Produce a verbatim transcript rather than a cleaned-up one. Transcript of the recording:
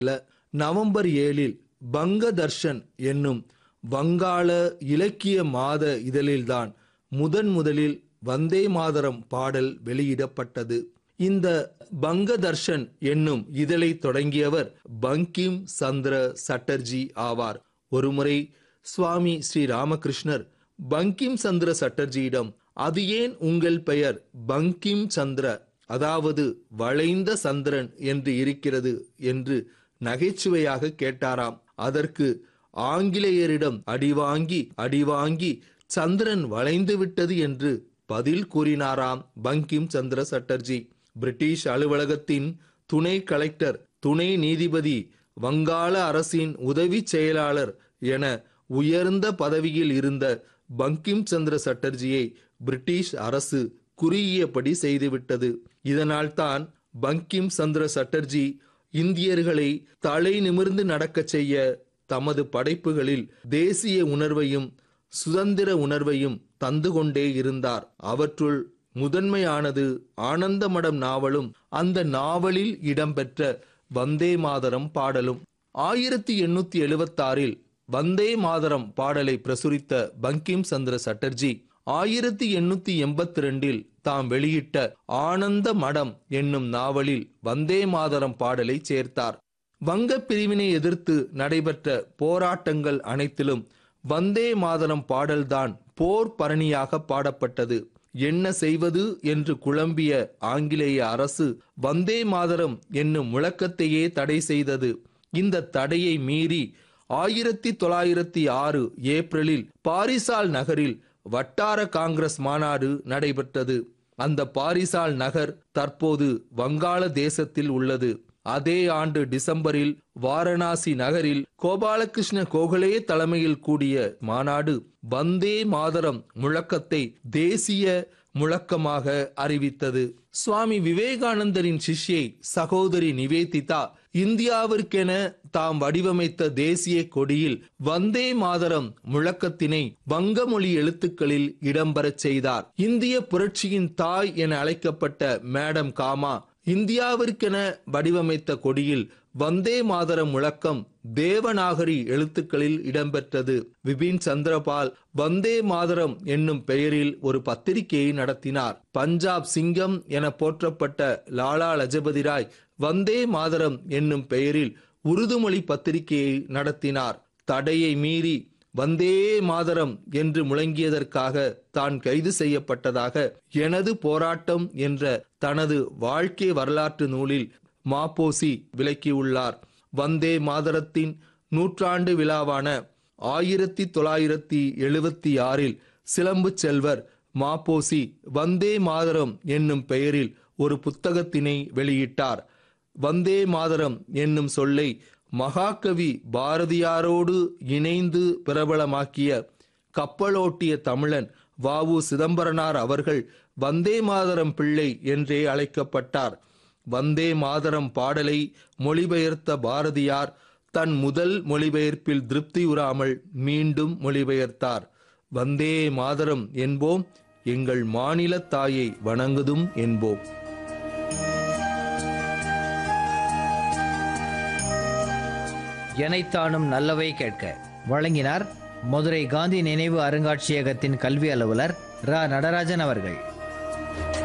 November ஏழில் பங்க தர்ஷன் என்னும் வங்காள இலக்கிய மாத இதழில்தான் முதன் முதலில் வந்தே மாதரம் பாடல் வெளியிடப்பட்டது. இந்த பங்க தர்ஷன் என்னும் இதழை தொடங்கியவர் பங்கிம் சந்திர சட்டர்ஜி ஆவார். ஒருமுறை சுவாமி ஸ்ரீ ராமகிருஷ்ணர் பங்கிம் சந்திர சட்டர்ஜியிடம், அது ஏன் உங்கள் பெயர் பங்கிம் சந்திர, அதாவது வளைந்த சந்திரன் என்று இருக்கிறது என்று நகைச்சுவையாக கேட்டாராம். அதற்கு ஆங்கிலேயரிடம் அடிவாங்கி அடிவாங்கி சந்திரன் வளைந்து விட்டது என்று பதில் கூறினாராம் பங்கிம் சந்திர சட்டர்ஜி. பிரிட்டிஷ் அலுவலகத்தின் துணை கலெக்டர், துணை நீதிபதி, வங்காள அரசின் உதவி செயலாளர் என உயர்ந்த பதவியில் இருந்த பங்கிம் சந்திர சட்டர்ஜியை பிரிட்டிஷ் அரசு குறுகியபடி செய்துவிட்டது. இதனால் தான் பங்கிம் சந்திர சட்டர்ஜி இந்தியர்களை தலை நிமிர்ந்து நடக்க செய்ய தமது படைப்புகளில் தேசிய உணர்வையும் சுதந்திர உணர்வையும் தந்து கொண்டே இருந்தார். அவற்றுள் முதன்மையானது ஆனந்தமடம் நாவலும் அந்த நாவலில் இடம்பெற்ற வந்தே மாதரம் பாடலும். ஆயிரத்தி எண்ணூத்தி எழுபத்தி ஆறில் வந்தே மாதரம் பாடலை பிரசுரித்த பங்கிம் சந்திர சட்டர்ஜி ஆயிரத்தி எண்ணூத்தி எண்பத்தி ரெண்டில் தாம் வெளியிட்ட ஆனந்த மடம் என்னும் நாவலில் வந்தே மாதரம் பாடலை சேர்த்தார். வங்க பிரிவினை எதிர்த்து நடைபெற்ற போராட்டங்கள் அனைத்திலும் வந்தே மாதரம் பாடல்தான் போர் பரணியாக பாடப்பட்டது. என்ன செய்வது என்று குழம்பிய ஆங்கிலேய அரசு வந்தே மாதரம் என்னும் முழக்கத்தையே தடை செய்தது. இந்த தடையை மீறி ஆயிரத்தி தொள்ளாயிரத்தி ஆறு ஏப்ரலில் பாரிசால் நகரில் வட்டார காங்கிரஸ் மாநாடு நடைபெற்றது. அந்த பாரிசால் நகர் தற்போது வங்காள தேசத்தில் உள்ளது. அதே ஆண்டு டிசம்பரில் வாரணாசி நகரில் கோபாலகிருஷ்ண கோகலே தலைமையில் கூடிய மாநாடு வந்தே மாதரம் முழக்கத்தை தேசிய முழக்கமாக அறிவித்தது. சுவாமி விவேகானந்தரின் சிஷ்யை சகோதரி நிவேதிதா இந்தியாவிற்கென தாம் வடிவமைத்த தேசிய கொடியில் வந்தே மாதரம் முழக்கத்தினை வங்க மொழி எழுத்துக்களில் இடம்பெறச் செய்தார். இந்திய புரட்சியின் தாய் என அழைக்கப்பட்ட மேடம் காமா இந்தியாவிற்கென வடிவமைத்த கொடியில் வந்தே மாதரம் முழக்கம் தேவநாகரி எழுத்துக்களில் இடம்பெற்றது. விபின் சந்திரபால் வந்தே மாதரம் என்னும் பெயரில் ஒரு பத்திரிகையை நடத்தினார். பஞ்சாப் சிங்கம் என போற்றப்பட்ட லாலா லஜபதி ராய் வந்தே மாதரம் என்னும் பெயரில் உருது மொழி பத்திரிகையை நடத்தினார். தடையை மீறி வந்தே மாதரம் என்று முழங்கியதற்காக தான் கைது செய்யப்பட்டதாக எனது போராட்டம் என்ற தனது வாழ்க்கை வரலாற்று நூலில் மாப்போசி விளக்கியுள்ளார். வந்தே மாதரத்தின் நூற்றாண்டு விழாவான ஆயிரத்தி தொள்ளாயிரத்தி எழுபத்தி ஆறில் சிலம்பு செல்வர் மாப்போசி வந்தே மாதரம் என்னும் பெயரில் ஒரு புத்தகத்தினை வெளியிட்டார். வந்தே மாதரம் என்னும் சொல்லை மகாகவி பாரதியாரோடு இணைந்து பிரபலமாக்கிய கப்பலோட்டிய தமிழன் வ உ சிதம்பரனார் அவர்கள் வந்தே மாதரம் பிள்ளை என்றே அழைக்கப்பட்டார். வந்தே மாதரம் பாடலை மொழிபெயர்த்த பாரதியார் தன் முதல் மொழிபெயர்ப்பில் திருப்தியுறாமல் மீண்டும் மொழிபெயர்த்தார். வந்தே மாதரம் என்போம், எங்கள் மாநில தாயை வணங்குதும் என்போம். எனைத்தானும் நல்லவை கேட்க வழங்கினார் மதுரை காந்தி நினைவு அருங்காட்சியகத்தின் கல்வி அலுவலர் ரா நடராஜன் அவர்கள்.